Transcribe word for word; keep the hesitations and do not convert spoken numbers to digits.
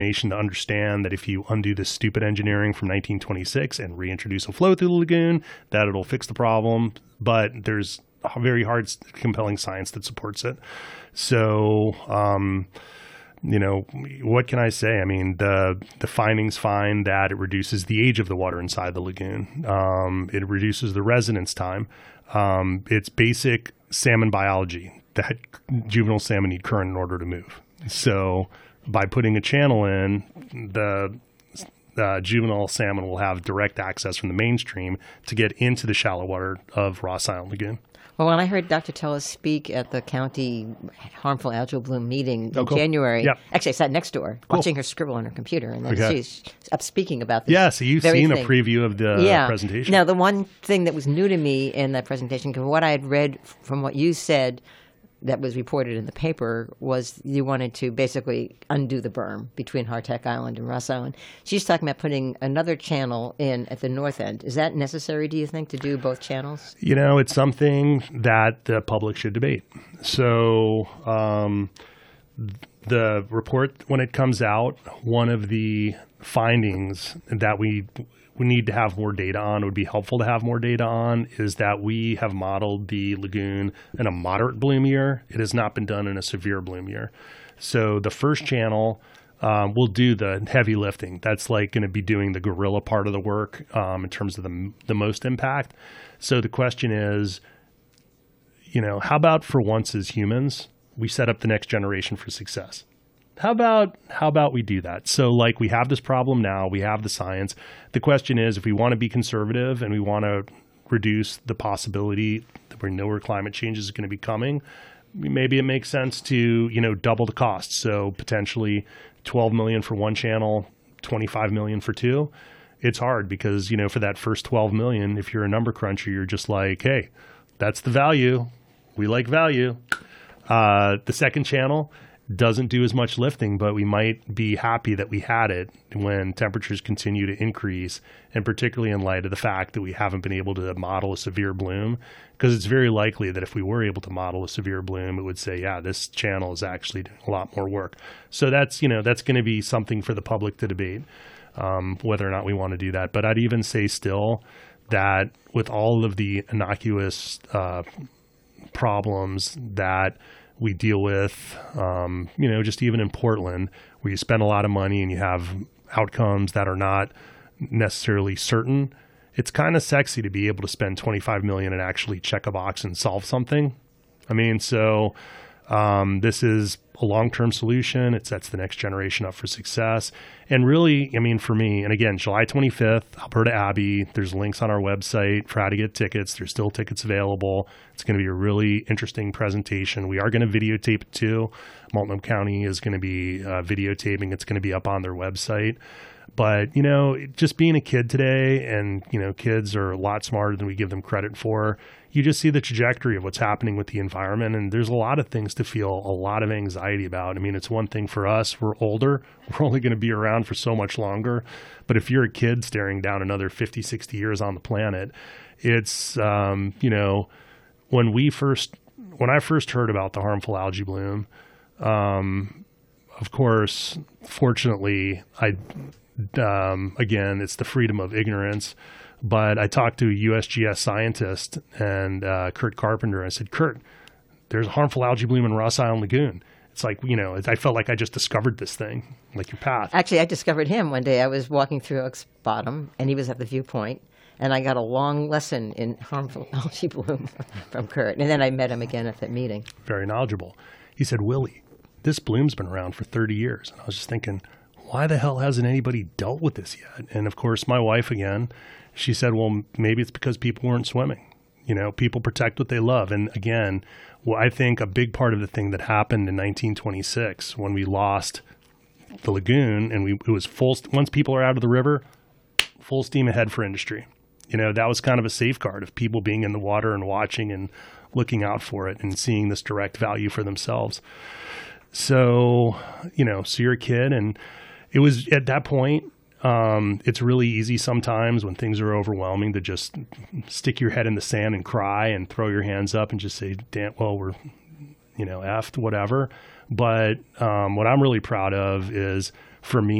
to understand that if you undo this stupid engineering from nineteen twenty-six and reintroduce a flow through the lagoon, that it'll fix the problem. But there's a very hard, compelling science that supports it. So, um, you know, what can I say? I mean, the the findings find that it reduces the age of the water inside the lagoon. Um, it reduces the residence time. Um, it's basic salmon biology that juvenile salmon need current in order to move. So by putting a channel in, the uh, juvenile salmon will have direct access from the mainstream to get into the shallow water of Ross Island Lagoon. Well, when I heard Doctor Tella speak at the county harmful algal bloom meeting in oh, cool. January, yep. actually I sat next door cool. watching her scribble on her computer, and then okay. she's up speaking about this. Yeah, so you've very seen thing. a preview of the yeah. presentation. Now, the one thing that was new to me in that presentation, because what I had read from what you said that was reported in the paper, was you wanted to basically undo the berm between Hardtack Island and Ross Island. She's talking about putting another channel in at the north end. Is that necessary, do you think, to do both channels? You know, it's something that the public should debate. So um, the report, when it comes out, one of the findings that we we need to have more data on, would be helpful to have more data on, is that we have modeled the lagoon in a moderate bloom year. It has not been done in a severe bloom year. So the first channel um, will do the heavy lifting. That's like going to be doing the gorilla part of the work um, in terms of the, the most impact. So the question is, you know, how about for once as humans, we set up the next generation for success? How about how about we do that? So like we have this problem now, we have the science. The question is, if we want to be conservative and we want to reduce the possibility that we know where climate change is going to be coming, maybe it makes sense to, you know, double the cost. So potentially twelve million dollars for one channel, twenty-five million dollars for two. It's hard because, you know, for that first twelve million dollars, if you're a number cruncher, you're just like, hey, that's the value. We like value. Uh, the second channel doesn't do as much lifting, but we might be happy that we had it when temperatures continue to increase, and particularly in light of the fact that we haven't been able to model a severe bloom, because it's very likely that if we were able to model a severe bloom, it would say, yeah, this channel is actually doing a lot more work. So that's, you know, that's going to be something for the public to debate, um, whether or not we want to do that. But I'd even say still that with all of the innocuous uh, problems that we deal with, um, you know, just even in Portland, where you spend a lot of money and you have outcomes that are not necessarily certain, it's kind of sexy to be able to spend twenty-five million dollars and actually check a box and solve something. I mean, so um, this is a long-term solution. It sets the next generation up for success. And really, I mean, for me, and again, July twenty-fifth, Alberta Abbey, there's links on our website for how to get tickets. There's still tickets available. It's going to be a really interesting presentation. We are going to videotape it too. Multnomah County is going to be uh, videotaping. It's going to be up on their website. But, you know, just being a kid today, and, you know, kids are a lot smarter than we give them credit for. You just see the trajectory of what's happening with the environment, and there's a lot of things to feel a lot of anxiety about. I mean, it's one thing for us. We're older. We're only going to be around for so much longer. But if you're a kid staring down another fifty, sixty years on the planet, it's, um, you know, when we first, when I first heard about the harmful algae bloom, um, of course, fortunately, I, um, again, it's the freedom of ignorance. But I talked to a U S G S scientist and uh, Kurt Carpenter. I said, Kurt, there's a harmful algae bloom in Ross Island Lagoon. It's like, you know, I felt like I just discovered this thing, like your path. Actually, I discovered him one day. I was walking through Oaks Bottom, and he was at the viewpoint, and I got a long lesson in harmful algae bloom from Kurt. And then I met him again at that meeting. Very knowledgeable. He said, Willie, this bloom's been around for thirty years. And I was just thinking, why the hell hasn't anybody dealt with this yet? And of course, my wife again, she said, well, maybe it's because people weren't swimming. You know, people protect what they love. And again, well, I think a big part of the thing that happened in nineteen twenty-six when we lost the lagoon and we it was full, once people are out of the river, full steam ahead for industry. You know, that was kind of a safeguard of people being in the water and watching and looking out for it and seeing this direct value for themselves. So, you know, so you're a kid, and it was at that point, Um, it's really easy sometimes when things are overwhelming to just stick your head in the sand and cry and throw your hands up and just say, damn, well, we're, you know, effed, whatever. But um, what I'm really proud of is for me.